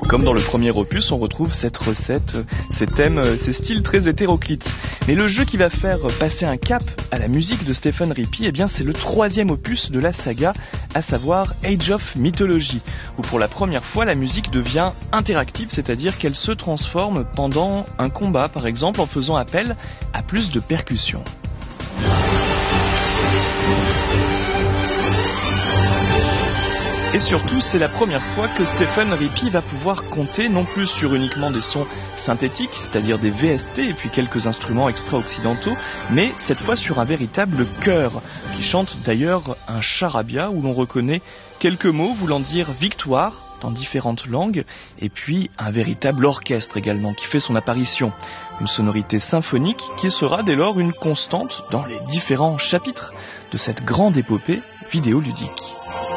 Comme dans le premier opus, on retrouve cette recette, ces thèmes, ces styles très hétéroclites. Mais le jeu qui va faire passer un cap à la musique de Stephen Rippey, eh bien c'est le troisième opus de la saga, à savoir Age of Mythology, où pour la première fois la musique devient interactive, c'est-à-dire qu'elle se transforme pendant un combat, par exemple en faisant appel à plus de percussions. Et surtout, c'est la première fois que Stephen Rippey va pouvoir compter non plus sur uniquement des sons synthétiques, c'est-à-dire des VST et puis quelques instruments extra-occidentaux, mais cette fois sur un véritable chœur, qui chante d'ailleurs un charabia où l'on reconnaît quelques mots voulant dire victoire dans différentes langues, et puis un véritable orchestre également qui fait son apparition. Une sonorité symphonique qui sera dès lors une constante dans les différents chapitres de cette grande épopée vidéoludique.